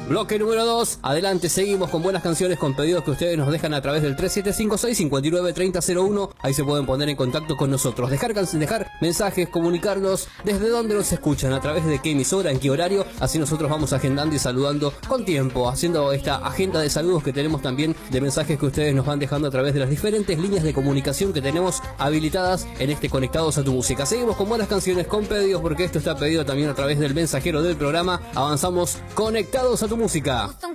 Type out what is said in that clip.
Bloque número 2. Adelante, seguimos con buenas canciones, con pedidos que ustedes nos dejan a través del 3756-593001. Ahí se pueden poner en contacto con nosotros. Dejar mensajes, comunicarnos desde dónde nos escuchan, a través de qué emisora, en qué horario. Así nosotros vamos agendando y saludando con tiempo, haciendo esta agenda de saludos que tenemos también, de mensajes que ustedes nos van dejando a través de las diferentes líneas de comunicación que tenemos habilitadas en este Conectados a tu Música. Seguimos con buenas canciones, con pedidos, porque esto está pedido también a través del mensajero del programa. Avanzamos, Conectados a tu Música.